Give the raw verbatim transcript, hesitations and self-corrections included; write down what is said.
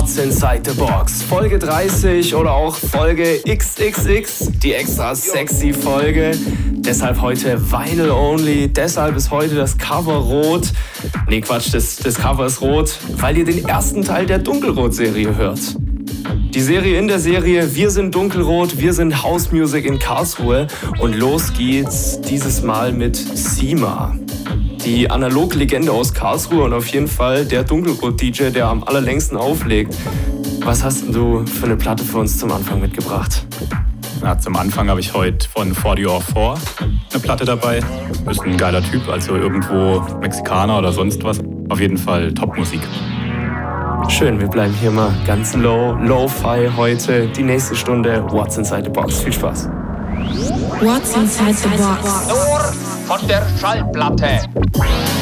What's Inside the Box. Folge dreißig oder auch Folge X X X, die extra sexy Folge. Deshalb heute Vinyl Only, deshalb ist heute das Cover rot. Nee, Quatsch, das, das Cover ist rot, weil ihr den ersten Teil der Dunkelrot-Serie hört. Die Serie in der Serie, wir sind Dunkelrot, wir sind House Music in Karlsruhe und los geht's dieses Mal mit Sima. Die Analog-Legende aus Karlsruhe und auf jeden Fall der Dunkelrot-D J, der am allerlängsten auflegt. Was hast denn du für eine Platte für uns zum Anfang mitgebracht? Na, zum Anfang habe ich heute von forty or four eine Platte dabei. Ist ein geiler Typ, also irgendwo Mexikaner oder sonst was. Auf jeden Fall Top-Musik. Schön, wir bleiben hier mal ganz low, low-fi heute. Die nächste Stunde What's Inside the Box. Viel Spaß. What's Inside the Box? Nur von der Schallplatte.